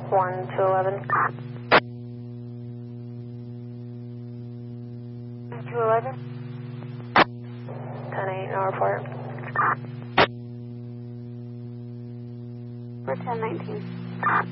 1 to 11. 2 11. 10-8, no report. We're 10-19.